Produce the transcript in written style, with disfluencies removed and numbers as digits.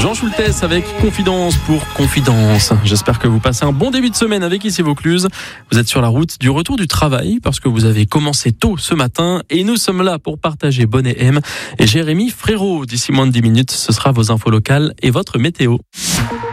Jean Schultes avec Confidence pour Confidence. J'espère que vous passez un bon début de semaine avec Ici Vaucluse. Vous êtes sur la route du retour du travail parce que vous avez commencé tôt ce matin et nous sommes là pour partager Bonnet M et Jérémy Frérot. D'ici moins de 10 minutes, ce sera vos infos locales et votre météo.